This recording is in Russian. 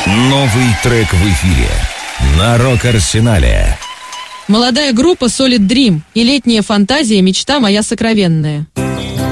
Новый трек в эфире на Рок-Арсенале. Молодая группа Solid Dream и летняя фантазия «Мечта моя сокровенная».